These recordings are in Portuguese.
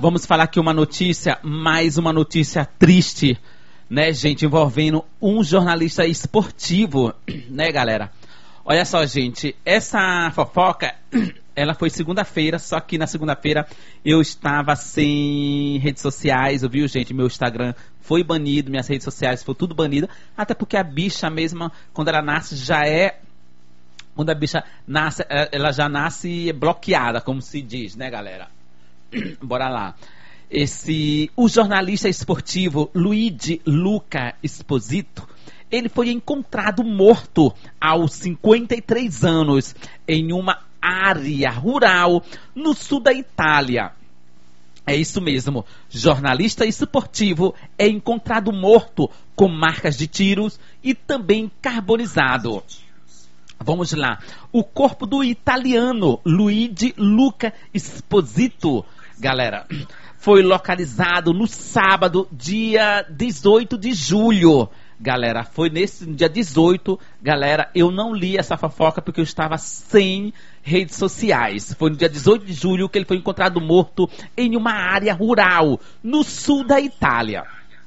Vamos falar aqui uma notícia, mais uma notícia triste, né, gente, envolvendo um jornalista esportivo, né, galera? Olha só, gente, essa fofoca, ela foi segunda-feira, só que na segunda-feira eu estava sem redes sociais, viu, gente? Meu Instagram foi banido, minhas redes sociais foi tudo banido, até porque a bicha mesma, quando ela nasce, quando a bicha nasce, ela já nasce bloqueada, como se diz, né, galera? Bora lá. O jornalista esportivo Luigi Luca Esposito, ele foi encontrado morto aos 53 anos em uma área rural no sul da Itália. É isso mesmo, jornalista esportivo é encontrado morto com marcas de tiros e também carbonizado. Vamos lá, o corpo do italiano Luigi Luca Esposito, galera, foi localizado no sábado, dia 18 de julho. Galera, foi nesse dia 18, galera, eu não li essa fofoca porque eu estava sem redes sociais. Foi no dia 18 de julho que ele foi encontrado morto em uma área rural, no sul da Itália.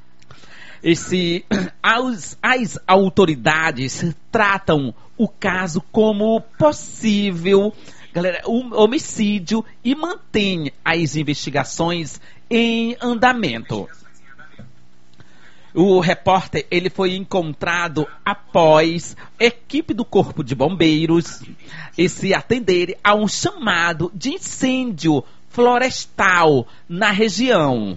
As autoridades tratam o caso como possível, galera, um homicídio e mantém as investigações em andamento. O repórter, ele foi encontrado após a equipe do Corpo de Bombeiros se atender a um chamado de incêndio florestal na região.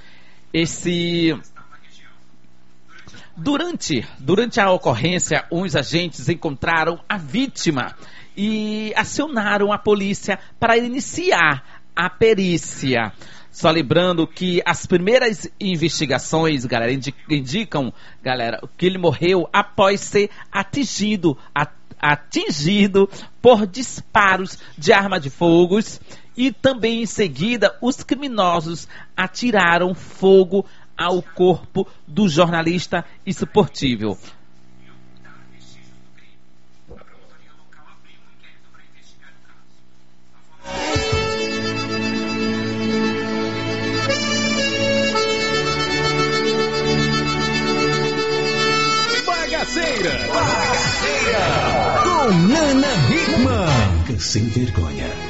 Durante a ocorrência, uns agentes encontraram a vítima e acionaram a polícia para iniciar a perícia. Só lembrando que as primeiras investigações, galera, indicam, galera, que ele morreu após ser atingido por disparos de arma de fogo, e também em seguida os criminosos atiraram fogo ao corpo do jornalista esportivo. Bagaceira com Nana Hickman. Sem vergonha.